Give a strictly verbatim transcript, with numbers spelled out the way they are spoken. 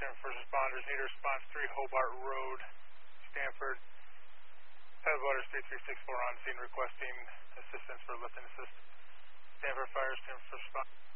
Stanford first responders. Need a response three Hobart Road, Stanford. Headwaters three three six four on scene requesting assistance for lift and assist. Stanford Fire Stanford first responders.